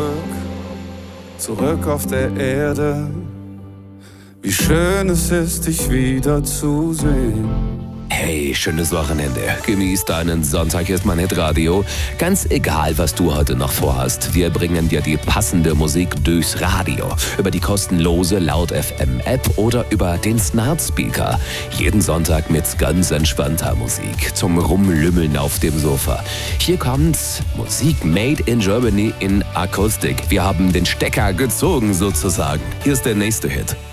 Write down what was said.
zurück auf der Erde. Wie schön es ist, dich wiederzusehen. Hey, schönes Wochenende. Genieß deinen Sonntag, ist mein Hitradio. Ganz egal, was du heute noch vorhast. Wir bringen dir die passende Musik durchs Radio. Über die kostenlose Laut FM App oder über den Smart Speaker. Jeden Sonntag mit ganz entspannter Musik zum Rumlümmeln auf dem Sofa. Hier kommt Musik made in Germany in Akustik. Wir haben den Stecker gezogen sozusagen. Hier ist der nächste Hit.